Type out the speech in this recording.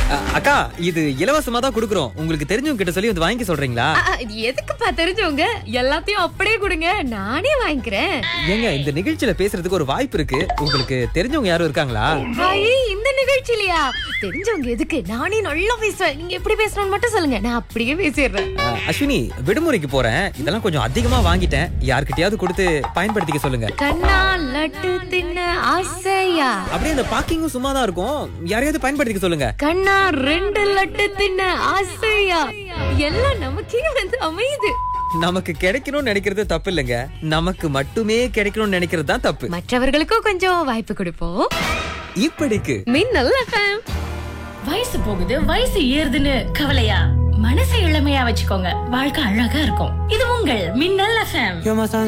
அக்கா, இது இலவசமா தான் குடுக்குறோம். உங்களுக்கு தெரிஞ்சவங்க கிட்ட சொல்லி வந்து வாங்கி சொல்றீங்களா? இது எதுக்குப்பா தெரிஞ்சவங்க? எல்லாத்தையும் அப்படியே கொடுங்க, நானே வாங்கிக்கிறேன். ஏங்க, இந்த நிகழ்ச்சியில பேசுறதுக்கு ஒரு வாய்ப்பு இருக்கு. உங்களுக்கு தெரிஞ்சவங்க யாரும் இருக்காங்களா? இந்த நிகழ்ச்சியிலயா? தெரிஞ்சவங்க எதுக்கு? நானே நல்லா பேசுவேன். நீங்க எப்படி பேசணும்னு மட்டும் சொல்லுங்க, நான் அப்படியே பேசிடுறேன். அஸ்வினி, விடுமுறைக்கு போறேன். இதெல்லாம் கொஞ்சம் அதிகமா வாங்கிட்டேன். யார்கிட்டயாவது கொடுத்து பயன்படுத்திக்க சொல்லுங்க. கண்ணா லட்டு தின்ன ஆசையா? அப்படியே இந்த பாக்கிங்கும் சும்மா தான் இருக்கும். யாரையாவது பயன்படுத்திக்க சொல்லுங்க. கண்ணா 2 லட்டு தின்ன ஆசையா? எல்லாம் நமக்கே வந்து அமையுது. நமக்கு கிடைக்கணும்னு நினைக்கிறது தப்பு இல்லைங்க. நமக்கு மட்டுமே கிடைக்கணும்னு நினைக்கிறது தான் தப்பு. மற்றவர்களுக்கும் கொஞ்சம் வாய்ப்பு கொடுப்போம். இப்படிக்கு மின்னல் FM. வயசு போகுது, வயசு ஏறுதுன்னு கவலையா? மனசை இளமையா வச்சுக்கோங்க, வாழ்க்கை அழகா இருக்கும். இது உங்கள் மின்னல் FM.